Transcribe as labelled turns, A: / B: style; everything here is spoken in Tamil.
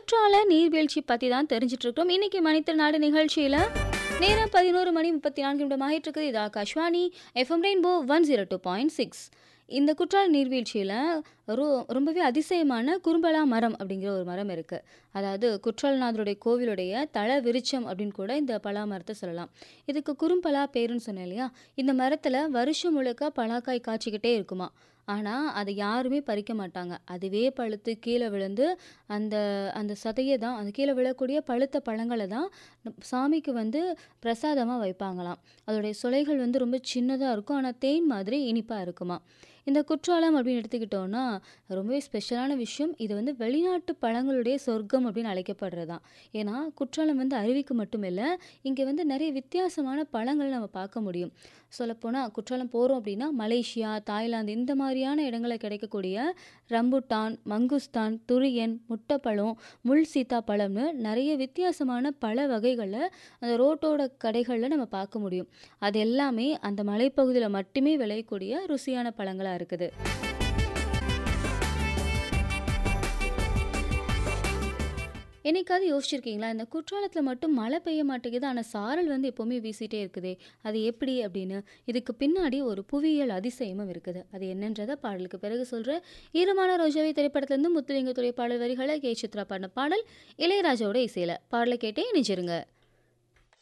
A: குற்றால நீர்வீழ்ச்சி பத்தி தான் தெரிஞ்சுட்டு இருக்கோம். இன்னைக்கு மணித்திரு நாடு நிகழ்ச்சியில நேரம் 11 மணி 34 நிமிடம் ஆயிட்டு இருக்குது. இது ஆகாஷ்வாணி எஃப்எம் ரெயின்போ 102.6. இந்த குற்றால நீர்வீழ்ச்சியில ரொ ரொம்பவே அதிசயமான குறும்பலா மரம் அப்படிங்கிற ஒரு மரம் இருக்கு. அதாவது குற்றாலநாதருடைய கோவிலுடைய தல விருட்சம் அப்படின்னு கூட இந்த பலா மரத்தை சொல்லலாம். இதுக்கு குறும்பலா பேருன்னு சொன்னேன் இல்லையா? இந்த மரத்துல வருஷம் முழுக்க பலாக்காய் காய்ச்சிக்கிட்டே இருக்குமா. ஆனா அதை யாருமே பறிக்க மாட்டாங்க. அதுவே பழுத்து கீழே விழுந்து அந்த அந்த சதையை தான் அந்த கீழே விழக்கூடிய பழுத்த பழங்களை தான் சாமிக்கு வந்து பிரசாதமா வைப்பாங்களாம். அதோடைய சுளைகள் வந்து ரொம்ப சின்னதா இருக்கும். ஆனா தேன் மாதிரி இனிப்பா இருக்குமா. இந்த குற்றாலம் அப்படின்னு எடுத்துக்கிட்டோம்னா ரொம்பவே ஸ்பெஷலான விஷயம். இது வந்து வெளிநாட்டு பழங்களுடைய சொர்க்கம் அப்படின்னு அழைக்கப்படுறதாம். ஏன்னா குற்றாலம் வந்து அருவிக்கு மட்டும் இல்லை, இங்கே வந்து நிறைய வித்தியாசமான பழங்களை நம்ம பார்க்க முடியும். சொல்லப்போனால் குற்றாலம் போகிறோம் அப்படின்னா மலேசியா, தாய்லாந்து இந்த மாதிரியான இடங்களில் கிடைக்கக்கூடிய ரம்புட்டான், மங்குஸ்தான், துரியன், முட்டைப்பழம், முள் சீத்தாப்பழம்னு நிறைய வித்தியாசமான பழ வகைகளை அந்த ரோட்டோட கடைகளில் நம்ம பார்க்க முடியும். அது எல்லாமே அந்த மலைப்பகுதியில் மட்டுமே விளையக்கூடிய ருசியான பழங்களாக இருக்குது. என்னைக்காவது யோசிச்சிருக்கீங்களா, இந்த குற்றாலத்தில் மட்டும் மழை பெய்ய மாட்டேங்குது, ஆனால் சாரல் வந்து எப்போவுமே வீசிட்டே இருக்குதே, அது எப்படி அப்படின்னு? இதுக்கு பின்னாடி ஒரு புவியியல் அதிசயமும் இருக்குது. அது என்னன்றதை பாடலுக்கு பிறகு சொல்கிறேன். ஈரமான ரோஜாவை திரைப்படத்திலேருந்து முத்துலிங்கத்துடைய பாடல் வரிகளை கே சித்ரா பாடின பாடல் இளையராஜாவோட இசையில் பாடலை கேட்டே இணைச்சிருங்க.